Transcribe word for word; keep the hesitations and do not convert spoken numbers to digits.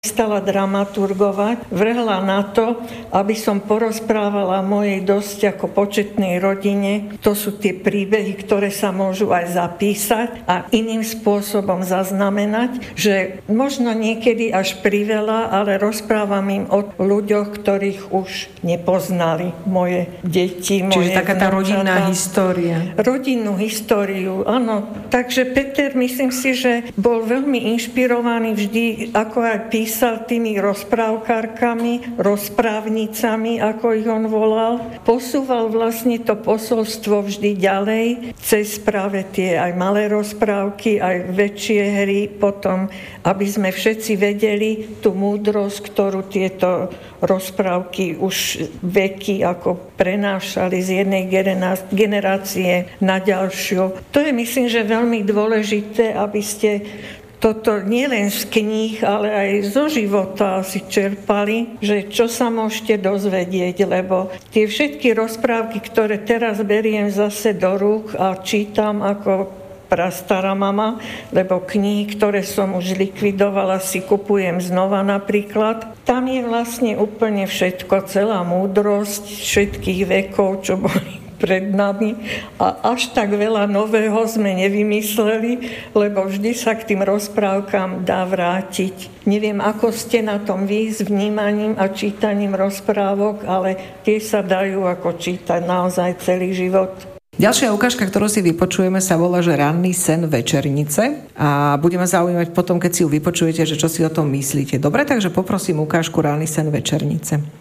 stala dramaturgovať, vrhla na to, aby som porozprávala mojej dosť ako početnej rodine. To sú tie príbehy, ktoré sa môžu aj zapísať a iným spôsobom zaznamenať, že možno niekedy až priveľa, ale rozprávam im o ľuďoch, ktorých už nepoznali moje deti, moje Čiže taká tá rodinná história. Rodinnú históriu, áno. Takže Peter, myslím si, že bol veľmi inšpirovaný vždy, ako aj písal, písal tými rozprávkarkami, rozprávnicami, ako ich on volal. Posúval vlastne to posolstvo vždy ďalej, cez práve tie aj malé rozprávky, aj väčšie hry potom, aby sme všetci vedeli tú múdrosť, ktorú tieto rozprávky už veky ako prenášali z jednej generácie na ďalšiu. To je, myslím, že veľmi dôležité, aby ste toto nielen z kníh, ale aj zo života si čerpali, že čo sa môžete dozvedieť, lebo tie všetky rozprávky, ktoré teraz beriem zase do rúk a čítam ako prastará mama, lebo knihy, ktoré som už likvidovala, si kupujem znova napríklad. Tam je vlastne úplne všetko, celá múdrosť všetkých vekov, čo boli pred nami a až tak veľa nového sme nevymysleli, lebo vždy sa k tým rozprávkam dá vrátiť. Neviem, ako ste na tom vy s vnímaním a čítaním rozprávok, ale tie sa dajú ako čítať naozaj celý život. Ďalšia ukážka, ktorú si vypočujeme, sa volá, že Ranný sen večernice a budeme zaujímať potom, keď si ju vypočujete, že čo si o tom myslíte. Dobre, takže poprosím ukážku Ranný sen večernice.